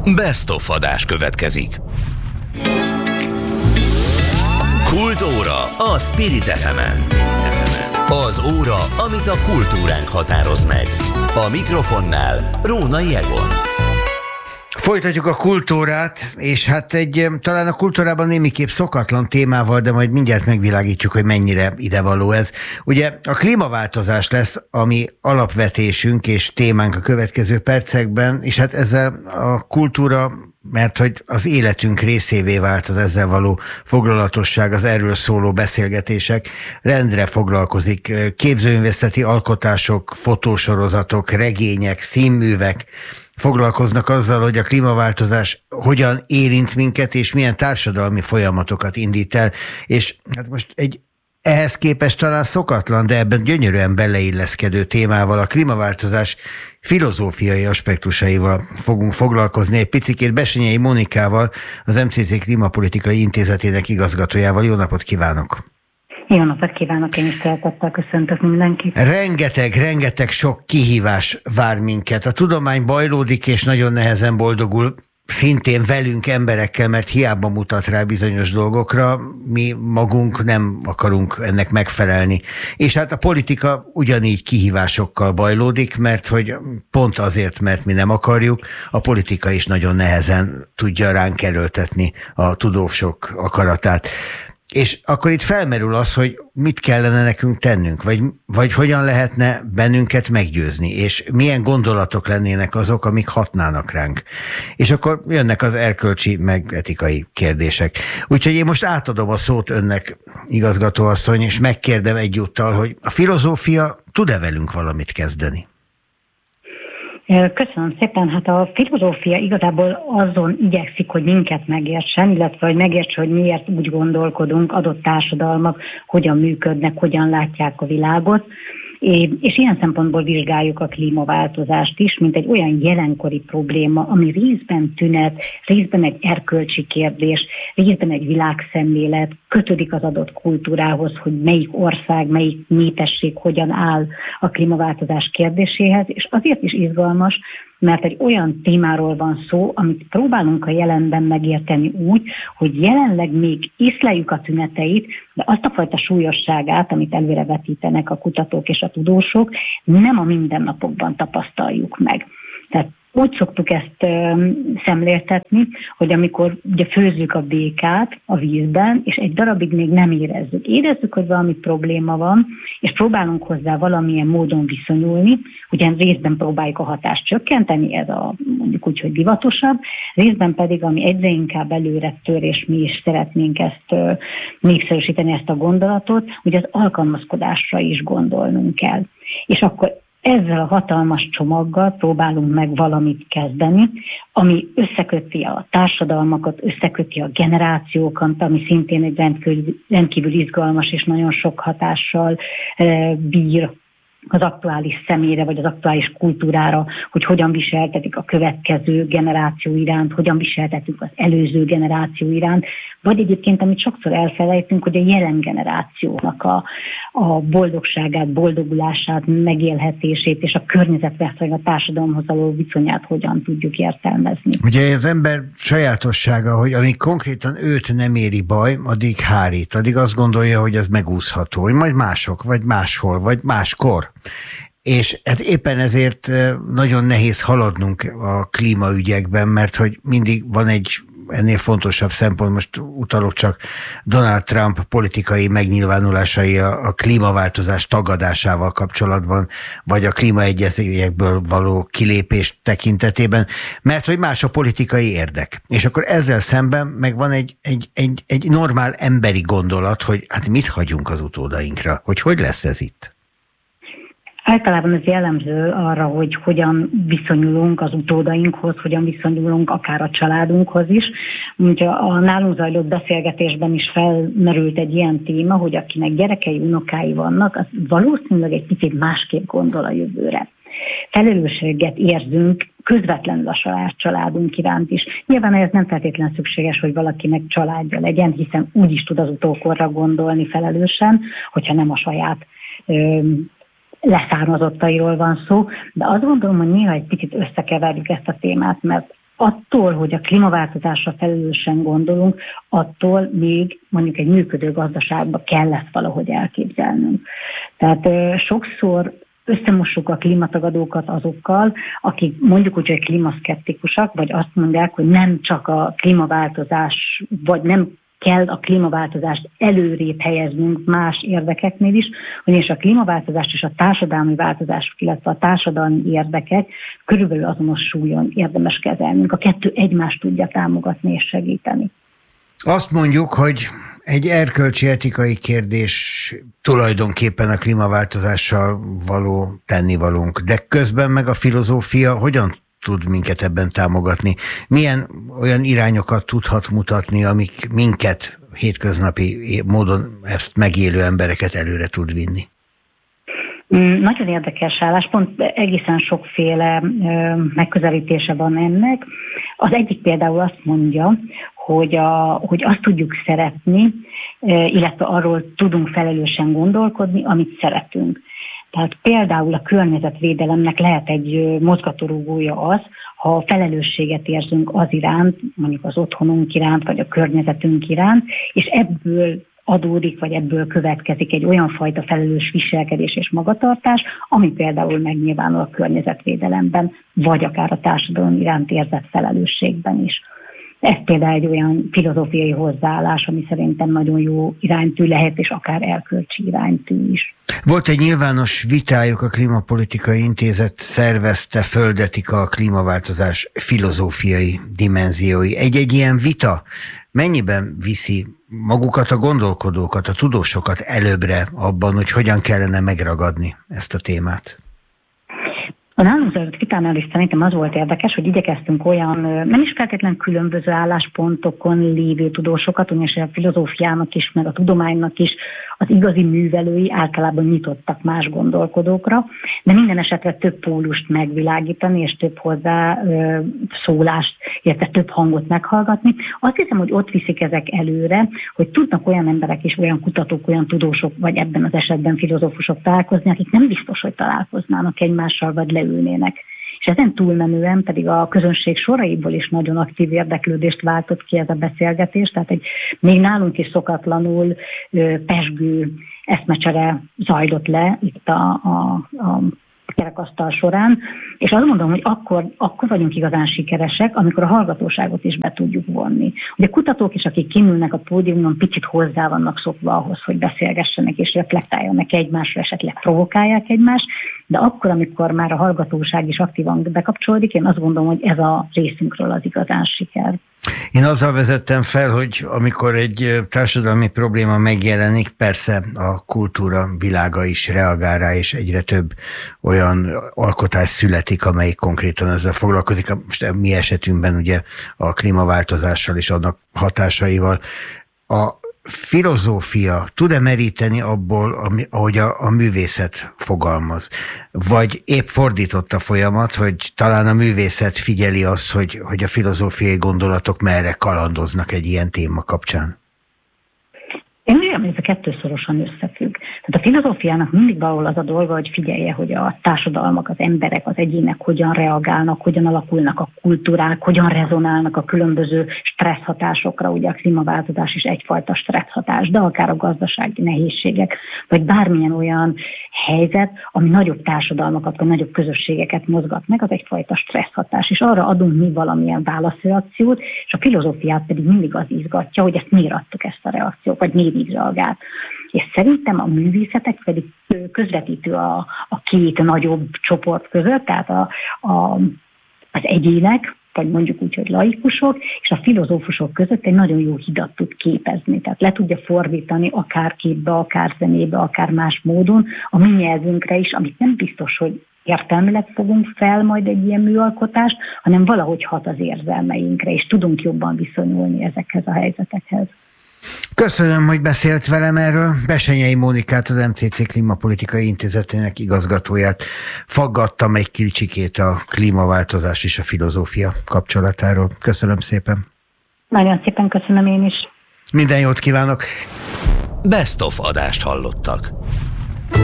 Best of adás következik. Kultúra a Spirit FM-en. Az óra, amit a kultúránk határoz meg. A mikrofonnál Rónai Egon. Folytatjuk a kultúrát, és hát talán a kultúrában némiképp szokatlan témával, de majd mindjárt megvilágítjuk, hogy mennyire idevaló ez. Ugye a klímaváltozás lesz a mi alapvetésünk és témánk a következő percekben, és hát ezzel a kultúra, mert hogy az életünk részévé vált az ezzel való foglalatosság, az erről szóló beszélgetések, rendre foglalkozik. Képzőművészeti alkotások, fotósorozatok, regények, színművek foglalkoznak azzal, hogy a klímaváltozás hogyan érint minket, és milyen társadalmi folyamatokat indít el. És hát most egy ehhez képest talán szokatlan, de ebben gyönyörűen beleilleszkedő témával, a klímaváltozás filozófiai aspektusaival fogunk foglalkozni. Egy picikét Bessenyei Monikával, az MCC Klímapolitikai Intézetének igazgatójával. Jó napot kívánok! Jó napot kívánok, én is szeretettel köszöntök mindenkit. Rengeteg sok kihívás vár minket. A tudomány bajlódik, és nagyon nehezen boldogul szintén velünk emberekkel, mert hiába mutat rá bizonyos dolgokra, mi magunk nem akarunk ennek megfelelni. És hát a politika ugyanígy kihívásokkal bajlódik, mert hogy pont azért, mert mi nem akarjuk, a politika is nagyon nehezen tudja ránk erőltetni a tudósok akaratát. És akkor itt felmerül az, hogy mit kellene nekünk tennünk, vagy hogyan lehetne bennünket meggyőzni, és milyen gondolatok lennének azok, amik hatnának ránk. És akkor jönnek az erkölcsi, meg etikai kérdések. Úgyhogy én most átadom a szót önnek, igazgatóasszony, és megkérdem egyúttal, hogy a filozófia tud-e velünk valamit kezdeni? Köszönöm szépen. Hát a filozófia igazából azon igyekszik, hogy minket megértsen, illetve hogy megértse, hogy miért úgy gondolkodunk, adott társadalmak hogyan működnek, hogyan látják a világot. És ilyen szempontból vizsgáljuk a klímaváltozást is, mint egy olyan jelenkori probléma, ami részben tünet, részben egy erkölcsi kérdés, részben egy világszemlélet, kötődik az adott kultúrához, hogy melyik ország, melyik népesség hogyan áll a klímaváltozás kérdéséhez, és azért is izgalmas, mert egy olyan témáról van szó, amit próbálunk a jelenben megérteni úgy, hogy jelenleg még észleljük a tüneteit, de azt a fajta súlyosságát, amit előrevetítenek a kutatók és a tudósok, nem a mindennapokban tapasztaljuk meg. Tehát úgy szoktuk ezt szemléltetni, hogy amikor ugye főzzük a békát a vízben, és egy darabig még nem érezzük. Érezzük, hogy valami probléma van, és próbálunk hozzá valamilyen módon viszonyulni, ugye részben próbáljuk a hatást csökkenteni, ez a mondjuk úgy, hogy divatosabb, részben pedig, ami egyre inkább előre tör, és mi is szeretnénk ezt népszerűsíteni ezt a gondolatot, hogy az alkalmazkodásra is gondolnunk kell. És akkor ezzel a hatalmas csomaggal próbálunk meg valamit kezdeni, ami összeköti a társadalmakat, összeköti a generációkat, ami szintén egy rendkívül izgalmas és nagyon sok hatással bír az aktuális személyre, vagy az aktuális kultúrára, hogy hogyan viseltetik a következő generáció iránt, hogyan viseltetünk az előző generáció iránt, vagy egyébként, amit sokszor elfelejtünk, hogy a jelen generációnak a boldogságát, boldogulását, megélhetését és a környezetre, vagy a társadalomhoz való viszonyát hogyan tudjuk értelmezni. Ugye az ember sajátossága, hogy amíg konkrétan őt nem éri baj, addig hárít, addig azt gondolja, hogy ez megúszható, hogy majd mások, vagy máshol, vagy máskor. És hát éppen ezért nagyon nehéz haladnunk a klímaügyekben, mert hogy mindig van egy ennél fontosabb szempont, most utalok csak Donald Trump politikai megnyilvánulásai a klímaváltozás tagadásával kapcsolatban, vagy a klímaegyezményekből való kilépés tekintetében, mert hogy más a politikai érdek. És akkor ezzel szemben meg van egy normál emberi gondolat, hogy hát mit hagyunk az utódainkra, hogy lesz ez itt? Általában ez jellemző arra, hogy hogyan viszonyulunk az utódainkhoz, hogyan viszonyulunk akár a családunkhoz is. Úgyhogy a nálunk zajlott beszélgetésben is felmerült egy ilyen téma, hogy akinek gyerekei, unokái vannak, az valószínűleg egy picit másképp gondol a jövőre. Felelősséget érzünk közvetlenül a saját családunk iránt is. Nyilván ez nem feltétlenül szükséges, hogy valakinek családja legyen, hiszen úgy is tud az utókorra gondolni felelősen, hogyha nem a saját leszármazottairól van szó, de azt gondolom, hogy néha egy picit összekeverjük ezt a témát, mert attól, hogy a klímaváltozásra felelősen gondolunk, attól még mondjuk egy működő gazdaságba kell ezt valahogy elképzelnünk. Tehát sokszor összemossuk a klímatagadókat azokkal, akik mondjuk úgy, hogy klímaszkeptikusak, vagy azt mondják, hogy nem csak a klímaváltozás, vagy nem kell a klímaváltozást előrébb helyeznünk más érdekeknél is, ugyanis a klímaváltozást és a társadalmi változás, illetve a társadalmi érdekek körülbelül azonos súlyon érdemes kezelnünk. A kettő egymást tudja támogatni és segíteni. Azt mondjuk, hogy egy erkölcsi etikai kérdés tulajdonképpen a klímaváltozással való tennivalónk, de közben meg a filozófia hogyan tud minket ebben támogatni? Milyen olyan irányokat tudhat mutatni, amik minket hétköznapi módon ezt megélő embereket előre tud vinni? Nagyon érdekes álláspont, egészen sokféle megközelítése van ennek. Az egyik például azt mondja, hogy azt tudjuk szeretni, illetve arról tudunk felelősen gondolkodni, amit szeretünk. Tehát például a környezetvédelemnek lehet egy mozgatórugója az, ha felelősséget érzünk az iránt, mondjuk az otthonunk iránt, vagy a környezetünk iránt, és ebből adódik, vagy ebből következik egy olyan fajta felelős viselkedés és magatartás, ami például megnyilvánul a környezetvédelemben, vagy akár a társadalom iránt érzett felelősségben is. Ez például egy olyan filozófiai hozzáállás, ami szerintem nagyon jó iránytű lehet, és akár erkölcsi iránytű is. Volt egy nyilvános vitájuk, a Klímapolitikai Intézet szervezte Földetika a klímaváltozás filozófiai dimenziói. Egy ilyen vita mennyiben viszi magukat a gondolkodókat, a tudósokat előbbre abban, hogy hogyan kellene megragadni ezt a témát? A nálunk zajlott vitánál is szerintem az volt érdekes, hogy igyekeztünk olyan, nem is feltétlenül különböző álláspontokon lévő tudósokat, ugyanis a filozófiának is, meg a tudománynak is az igazi művelői általában nyitottak más gondolkodókra, de minden esetre több pólust megvilágítani, és több hozzá szólást, illetve több hangot meghallgatni. Azt hiszem, hogy ott viszik ezek előre, hogy tudnak olyan emberek és olyan kutatók, olyan tudósok, vagy ebben az esetben filozófusok találkozni, akik nem biztos, hogy találkoznának egymással, vagy leülnének. És ezen túlmenően pedig a közönség soraiból is nagyon aktív érdeklődést váltott ki ez a beszélgetés, tehát egy még nálunk is szokatlanul pezsgő eszmecsere zajlott le itt a kerekasztal során, és azt mondom, hogy akkor vagyunk igazán sikeresek, amikor a hallgatóságot is be tudjuk vonni. Ugye kutatók is, akik kinülnek a pódiumon, picit hozzá vannak szokva ahhoz, hogy beszélgessenek és reflektáljanak egymásra, esetleg provokálják egymást, de akkor, amikor már a hallgatóság is aktívan bekapcsolódik, én azt gondolom, hogy ez a részünkről az igazán siker. Én azzal vezettem fel, hogy amikor egy társadalmi probléma megjelenik, persze a kultúra világa is reagál rá, és egyre több olyan alkotás születik, amelyik konkrétan ezzel foglalkozik. Most a mi esetünkben ugye a klímaváltozással és annak hatásaival. A filozófia tud-e meríteni abból, ahogy a művészet fogalmaz? Vagy épp fordított a folyamat, hogy talán a művészet figyeli azt, hogy a filozófiai gondolatok merre kalandoznak egy ilyen téma kapcsán? Én úgy hogy ez a kettő szorosan összefügg. Tehát a filozófiának mindig valahol az a dolga, hogy figyelje, hogy a társadalmak, az emberek, az egyének hogyan reagálnak, hogyan alakulnak a kultúrák, hogyan rezonálnak a különböző stresszhatásokra. Ugye a klímaváltozás is egyfajta stresszhatás, de akár a gazdasági nehézségek, vagy bármilyen olyan helyzet, ami nagyobb társadalmakat, vagy nagyobb közösségeket mozgat meg, az egyfajta stresszhatás. És arra adunk mi valamilyen válaszreakciót, és a filozófiát pedig mindig az izgatja, hogy ezt miért adtuk ezt a reakciót, vagy miért így reagált. És szerintem a művészetek pedig közvetítő a két nagyobb csoport között, tehát az egyének, vagy mondjuk úgy, hogy laikusok, és a filozófusok között egy nagyon jó hidat tud képezni. Tehát le tudja fordítani akár képbe, akár zenébe, akár más módon a mi nyelvünkre is, amit nem biztos, hogy értelmileg fogunk fel majd egy ilyen műalkotást, hanem valahogy hat az érzelmeinkre, és tudunk jobban viszonyulni ezekhez a helyzetekhez. Köszönöm, hogy beszélt velem erről. Bessenyei Mónikát, az MCC Klímapolitikai Intézetének igazgatóját faggattam egy kicsikét a klímaváltozás és a filozófia kapcsolatáról. Köszönöm szépen. Nagyon szépen köszönöm én is. Minden jót kívánok. Best of adást hallottak.